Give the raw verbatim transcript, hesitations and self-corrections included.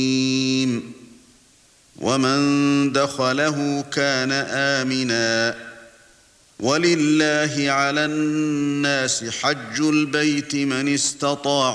ومن دخله كان آمنا ولله على الناس حج البيت من استطاع